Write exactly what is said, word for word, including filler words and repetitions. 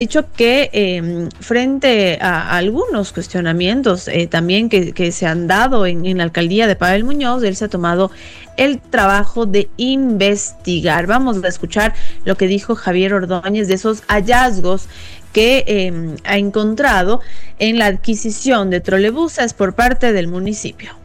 dicho que eh, frente a algunos cuestionamientos eh, también que, que se han dado en, en la alcaldía de Pavel Muñoz, él se ha tomado el trabajo de investigar. Vamos a escuchar lo que dijo Javier Ordóñez de esos hallazgos que eh, ha encontrado en la adquisición de trolebuses por parte del municipio.